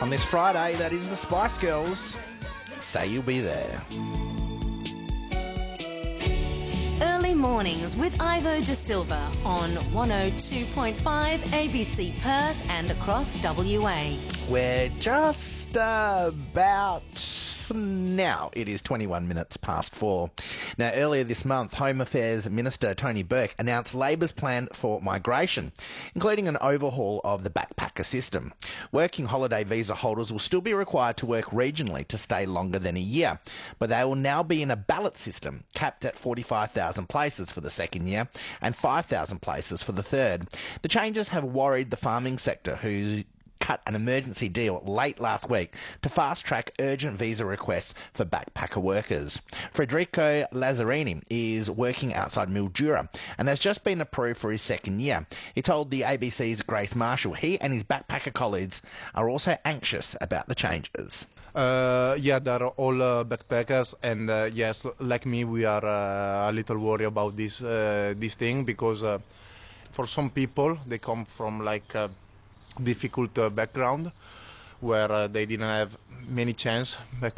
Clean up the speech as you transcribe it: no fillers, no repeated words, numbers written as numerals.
On this Friday, that is the Spice Girls. Say You'll Be There. Early mornings with Ivo De Silva on 102.5 ABC Perth and across WA. We're just about now. It is 21 minutes past 4. Now, earlier this month, Home Affairs Minister Tony Burke announced Labor's plan for migration, including an overhaul of the backpacker system. Working holiday visa holders will still be required to work regionally to stay longer than a year, but they will now be in a ballot system capped at 45,000 places for the second year and 5,000 places for the third. The changes have worried the farming sector, who cut an emergency deal late last week to fast-track urgent visa requests for backpacker workers. Federico Lazzarini is working outside Mildura and has just been approved for his second year. He told the ABC's Grace Marshall he and his backpacker colleagues are also anxious about the changes. Yeah, they're all backpackers, and yes, like me, we are a little worried about this thing, because for some people, they come from like difficult background where they didn't have many chance back